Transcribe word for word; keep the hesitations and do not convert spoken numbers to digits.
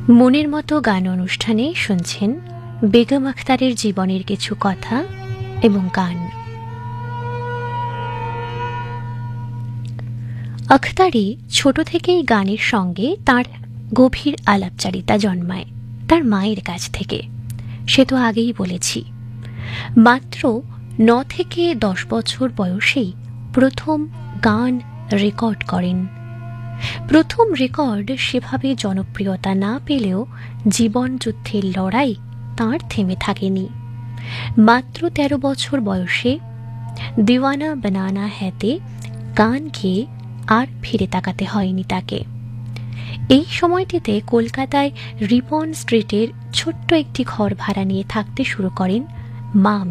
মনের মতো গান অনুষ্ঠানে শুনছেন বেগম আখতারের জীবনের কিছু কথা এবং গান। আখতারি ছোট থেকেই গানের সঙ্গে তার গভীর আলাপচারিতা জন্মায় তার মায়ের কাছ থেকে। সে তো আগেই বলেছি, মাত্র ন থেকে দশ বছর বয়সেই প্রথম গান রেকর্ড করেন। প্রথম রেকর্ড সেভাবে জনপ্রিয়তা না পেলেও জীবন যুদ্ধের লড়াই তাঁর থেমে থাকেনি। মাত্র তেরো বছর বয়সে দিওয়ানা বানানা হ্যাতে গান গেয়ে আর ফিরে তাকাতে হয়নি তাকে। এই সময়টিতে কলকাতায় রিপন স্ট্রিটের ছোট্ট একটি ঘর ভাড়া নিয়ে থাকতে শুরু করেন মা